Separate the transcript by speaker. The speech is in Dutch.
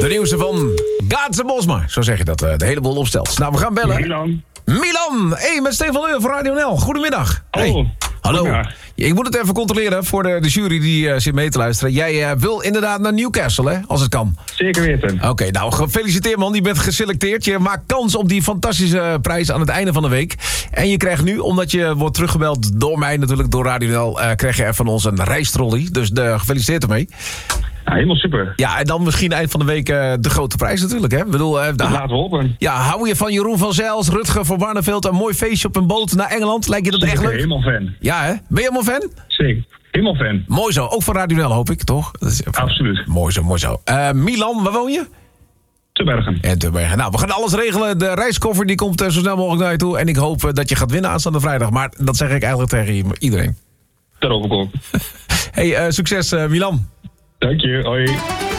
Speaker 1: De nieuwste van Gaatse Bosma. Zo zeg je dat, de hele boel opstelt. Nou, we gaan bellen. Milan! Hey, met Stefan Leur van Radio NL. Goedemiddag. Hey. Hallo.
Speaker 2: Goedemiddag.
Speaker 1: Ik moet het even controleren voor de jury die zit mee te luisteren. Jij wil inderdaad naar Newcastle, hè? Als het kan.
Speaker 2: Zeker weten.
Speaker 1: Oké, nou, gefeliciteerd man. Je bent geselecteerd. Je maakt kans op die fantastische prijs aan het einde van de week. En je krijgt nu, omdat je wordt teruggebeld door mij natuurlijk, door Radio NL, krijg je van ons een reistrolley. Dus gefeliciteerd ermee.
Speaker 2: Ja, helemaal super.
Speaker 1: Ja, en dan misschien eind van de week de grote prijs natuurlijk, hè? Ik bedoel,
Speaker 2: Dat laten we hopen.
Speaker 1: ja, hou je van Jeroen van Zijls, Rutger van Barneveld, een mooi feestje op een boot naar Engeland? Lijkt je dat echt leuk?
Speaker 2: Helemaal fan.
Speaker 1: Ja, hè? Ben je helemaal fan?
Speaker 2: Zeker. Helemaal fan.
Speaker 1: Mooi zo. Ook van Radio NL, hoop ik, toch? Dat is,
Speaker 2: Absoluut.
Speaker 1: Mooi zo, mooi zo. Milan, waar woon je?
Speaker 2: Te Bergen.
Speaker 1: En te Bergen. Nou, we gaan alles regelen. De reiskoffer die komt zo snel mogelijk naar je toe. En ik hoop dat je gaat winnen aanstaande vrijdag. Maar dat zeg ik eigenlijk tegen iedereen.
Speaker 2: Daar hoop ik ook.
Speaker 1: Hey, succes Milan.
Speaker 2: Dank je. Hoi.